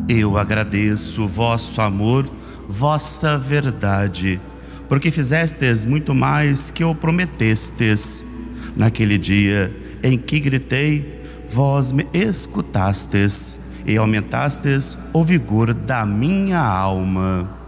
Eu agradeço vosso amor, vossa verdade, porque fizestes muito mais que o prometestes. Naquele dia em que gritei, vós me escutastes e aumentastes o vigor da minha alma.